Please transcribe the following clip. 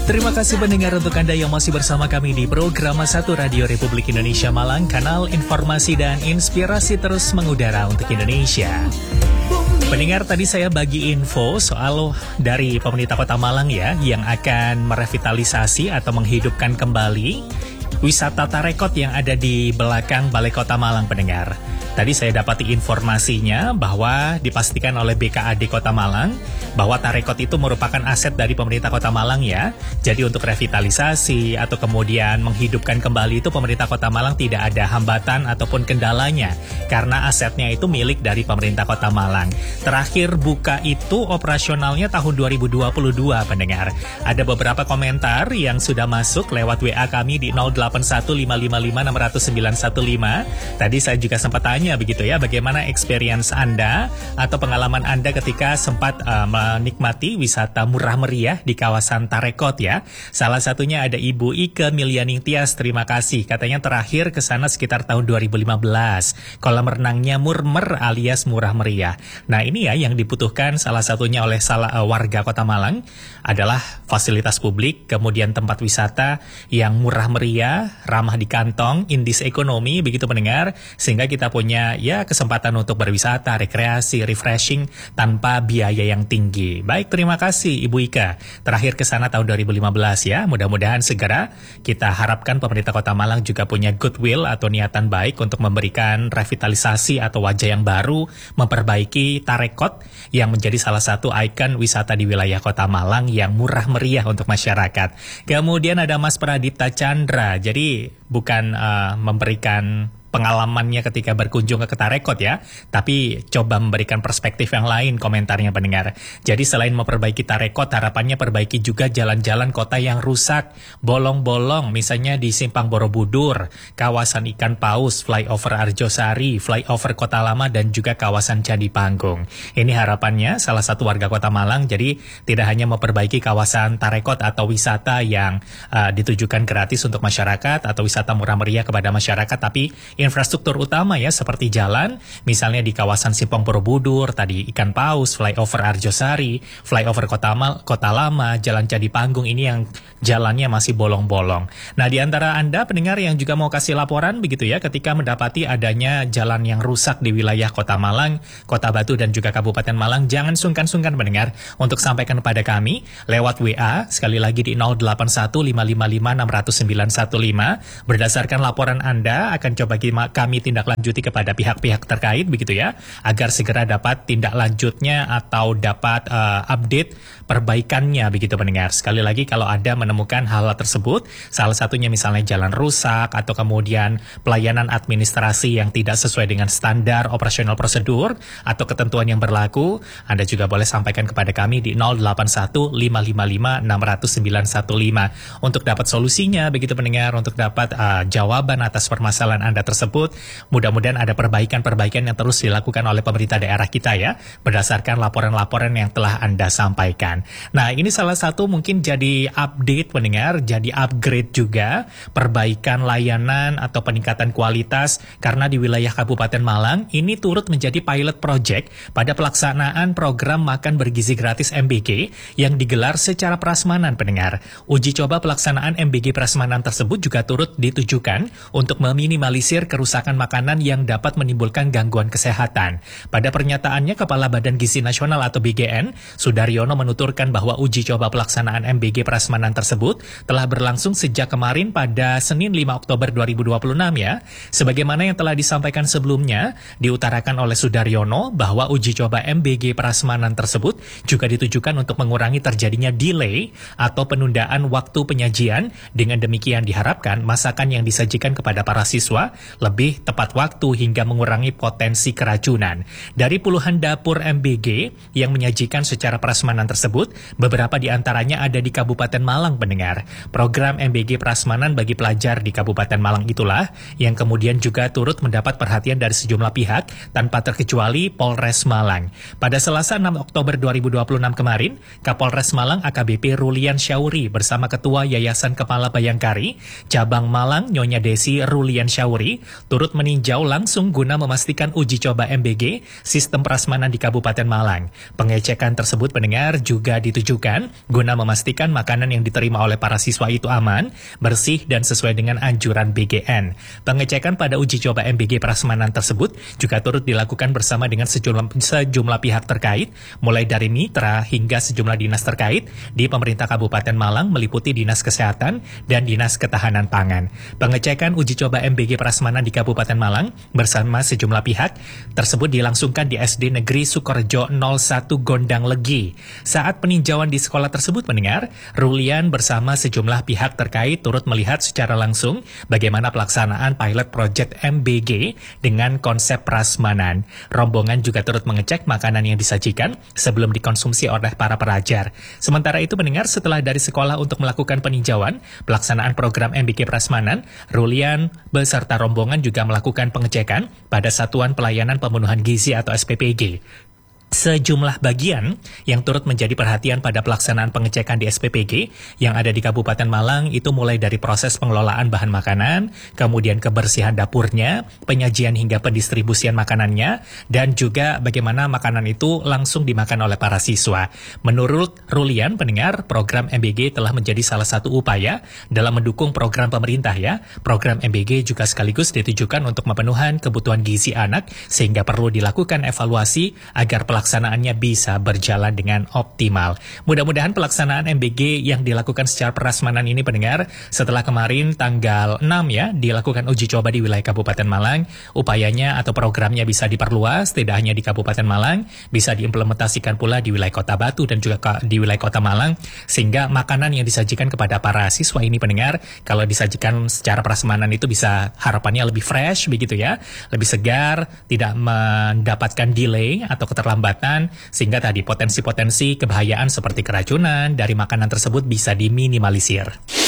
Terima kasih pendengar untuk Anda yang masih bersama kami di program 1 Radio Republik Indonesia Malang, kanal informasi dan inspirasi terus mengudara untuk Indonesia. Pendengar, tadi saya bagi info soal dari pemerintah Kota Malang ya, yang akan merevitalisasi atau menghidupkan kembali wisata Tarekot yang ada di belakang Balai Kota Malang, pendengar. Tadi saya dapati informasinya bahwa dipastikan oleh BKAD Kota Malang bahwa Tarekot itu merupakan aset dari pemerintah Kota Malang ya. Jadi untuk revitalisasi atau kemudian menghidupkan kembali itu pemerintah Kota Malang tidak ada hambatan ataupun kendalanya karena asetnya itu milik dari pemerintah Kota Malang. Terakhir buka itu operasionalnya tahun 2022, pendengar. Ada beberapa komentar yang sudah masuk lewat WA kami di 081555600915. Tadi saya juga sempat tanya begitu ya, bagaimana experience Anda atau pengalaman Anda ketika sempat menikmati wisata murah meriah di kawasan Tarekot ya. Salah satunya ada Ibu Ike Milianing Tias, terima kasih. Katanya terakhir ke sana sekitar tahun 2015. Kolam renangnya murmer alias murah meriah. Nah ini ya yang dibutuhkan salah satunya oleh warga Kota Malang adalah fasilitas publik, kemudian tempat wisata yang murah meriah, ramah di kantong, indis ekonomi, begitu pendengar, sehingga kita punya ya kesempatan untuk berwisata, rekreasi, refreshing tanpa biaya yang tinggi. Baik, terima kasih Ibu Ika. Terakhir ke sana tahun 2015 ya. Mudah-mudahan segera kita harapkan pemerintah Kota Malang juga punya goodwill atau niatan baik untuk memberikan revitalisasi atau wajah yang baru, memperbaiki Tarekot yang menjadi salah satu ikon wisata di wilayah Kota Malang yang murah meriah untuk masyarakat. Kemudian ada Mas Pradipta Chandra. Jadi bukan memberikan pengalamannya ketika berkunjung ke Tarekot ya, tapi coba memberikan perspektif yang lain komentarnya pendengar. Jadi selain memperbaiki Tarekot, harapannya perbaiki juga jalan-jalan kota yang rusak, bolong-bolong, misalnya di Simpang Borobudur, kawasan Ikan Paus, flyover Arjosari, flyover Kota Lama, dan juga kawasan Candi Panggung. Ini harapannya salah satu warga Kota Malang, jadi tidak hanya memperbaiki kawasan Tarekot atau wisata yang ditujukan gratis untuk masyarakat atau wisata murah meriah kepada masyarakat, tapi infrastruktur utama ya seperti jalan, misalnya di kawasan Simpang Borobudur, tadi Ikan Paus, flyover Arjosari, flyover Kota Lama, Jalan Candi Panggung, ini yang jalannya masih bolong-bolong. Nah, di antara Anda pendengar yang juga mau kasih laporan begitu ya ketika mendapati adanya jalan yang rusak di wilayah Kota Malang, Kota Batu, dan juga Kabupaten Malang, jangan sungkan-sungkan pendengar untuk sampaikan kepada kami lewat WA, sekali lagi di 081555600915. Berdasarkan laporan Anda akan coba kami tindak lanjuti kepada pihak-pihak terkait begitu ya, agar segera dapat tindak lanjutnya atau dapat update perbaikannya begitu pendengar. Sekali lagi kalau ada menemukan hal tersebut, salah satunya misalnya jalan rusak atau kemudian pelayanan administrasi yang tidak sesuai dengan standar operasional prosedur atau ketentuan yang berlaku, Anda juga boleh sampaikan kepada kami di 081555600915 untuk dapat solusinya begitu pendengar, untuk dapat jawaban atas permasalahan Anda tersebut. Mudah-mudahan ada perbaikan-perbaikan yang terus dilakukan oleh pemerintah daerah kita ya, berdasarkan laporan-laporan yang telah Anda sampaikan. Nah, ini salah satu mungkin jadi update pendengar, jadi upgrade juga, perbaikan layanan atau peningkatan kualitas, karena di wilayah Kabupaten Malang ini turut menjadi pilot project pada pelaksanaan program makan bergizi gratis MBG yang digelar secara prasmanan pendengar. Uji coba pelaksanaan MBG prasmanan tersebut juga turut ditujukan untuk meminimalisir kerusakan makanan yang dapat menimbulkan gangguan kesehatan. Pada pernyataannya, Kepala Badan Gizi Nasional atau BGN, Sudaryono menuturkan bahwa uji coba pelaksanaan MBG prasmanan tersebut telah berlangsung sejak kemarin pada Senin 5 Oktober 2026 ya. Sebagaimana yang telah disampaikan sebelumnya, diutarakan oleh Sudaryono bahwa uji coba MBG prasmanan tersebut juga ditujukan untuk mengurangi terjadinya delay atau penundaan waktu penyajian. Dengan demikian diharapkan masakan yang disajikan kepada para siswa lebih tepat waktu hingga mengurangi potensi keracunan. Dari puluhan dapur MBG yang menyajikan secara prasmanan tersebut, beberapa di antaranya ada di Kabupaten Malang pendengar. Program MBG prasmanan bagi pelajar di Kabupaten Malang itulah yang kemudian juga turut mendapat perhatian dari sejumlah pihak tanpa terkecuali Polres Malang. Pada Selasa 6 Oktober 2026 kemarin, Kapolres Malang AKBP Rulian Syauri bersama Ketua Yayasan Kepala Bayangkari Cabang Malang Nyonya Desi Rulian Syauri turut meninjau langsung guna memastikan uji coba MBG sistem prasmanan di Kabupaten Malang. Pengecekan tersebut pendengar juga juga ditujukan guna memastikan makanan yang diterima oleh para siswa itu aman, bersih, dan sesuai dengan anjuran BGN. Pengecekan pada uji coba MBG Prasmanan tersebut juga turut dilakukan bersama dengan sejumlah pihak terkait, mulai dari mitra hingga sejumlah dinas terkait di pemerintah Kabupaten Malang meliputi Dinas Kesehatan dan Dinas Ketahanan Pangan. Pengecekan uji coba MBG Prasmanan di Kabupaten Malang bersama sejumlah pihak tersebut dilangsungkan di SD Negeri Sukorejo 01 Gondang Legi. Saat peninjauan di sekolah tersebut mendengar, Rulian bersama sejumlah pihak terkait turut melihat secara langsung bagaimana pelaksanaan pilot project MBG dengan konsep prasmanan. Rombongan juga turut mengecek makanan yang disajikan sebelum dikonsumsi oleh para pelajar. Sementara itu mendengar setelah dari sekolah untuk melakukan peninjauan pelaksanaan program MBG Prasmanan, Rulian beserta rombongan juga melakukan pengecekan pada Satuan Pelayanan Pemenuhan Gizi atau SPPG. Sejumlah bagian yang turut menjadi perhatian pada pelaksanaan pengecekan di SPPG yang ada di Kabupaten Malang itu mulai dari proses pengelolaan bahan makanan, kemudian kebersihan dapurnya, penyajian hingga pendistribusian makanannya, dan juga bagaimana makanan itu langsung dimakan oleh para siswa. Menurut Rulian, pendengar, program MBG telah menjadi salah satu upaya dalam mendukung program pemerintah ya. Program MBG juga sekaligus ditujukan untuk memenuhi kebutuhan gizi anak sehingga perlu dilakukan evaluasi agar pelaksanaannya bisa berjalan dengan optimal. Mudah-mudahan pelaksanaan MBG yang dilakukan secara prasmanan ini pendengar, setelah kemarin tanggal 6 ya, dilakukan uji coba di wilayah Kabupaten Malang, upayanya atau programnya bisa diperluas, tidak hanya di Kabupaten Malang, bisa diimplementasikan pula di wilayah Kota Batu dan juga di wilayah Kota Malang, sehingga makanan yang disajikan kepada para siswa ini pendengar, kalau disajikan secara prasmanan itu bisa harapannya lebih fresh begitu ya, lebih segar, tidak mendapatkan delay atau keterlambatan, sehingga tadi potensi-potensi kebahayaan seperti keracunan dari makanan tersebut bisa diminimalisir.